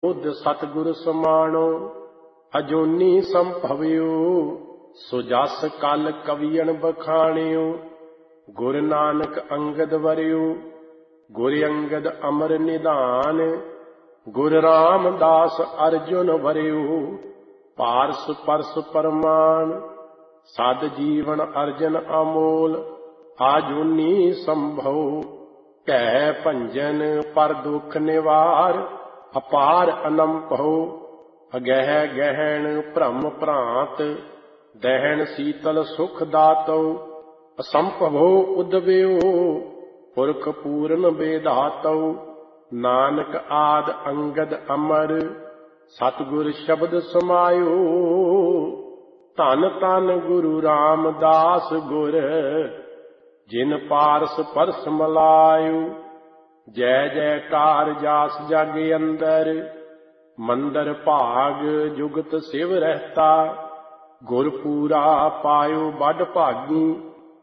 बुद्ध सतगुर समाणो अजोनी संभव्यो। सो जस कल कवियन बखाणियो गुर नानक अंगद वरियो। गुर अंगद अमर निधान गुर रामदास अर्जुन वरियो। पारस परस परमान सद जीवन अर्जन अमोल। आजूनी संभव कै भंजन पर दुख निवार। अपार अनंभव अगह गहन भ्रम भ्रांत। दहन शीतल सुख दातो असंभवो उदव्यो। पुरख पूरन बेधातो नानक आद अंगद अमर। सतगुर शब्द समायो धन धन गुरु रामदास गुर। जिन पारस परस मलायो जय जयकार जास जग अंदर। मंदर भाग जुगत सिव रहता गुर पूरा पायो बड़ भागी।